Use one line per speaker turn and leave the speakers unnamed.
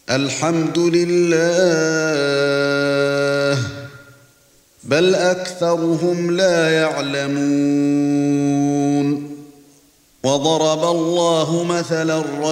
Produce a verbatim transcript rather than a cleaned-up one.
الحمد لله بل أكثرهم لا يعلمون وضرب الله مثلا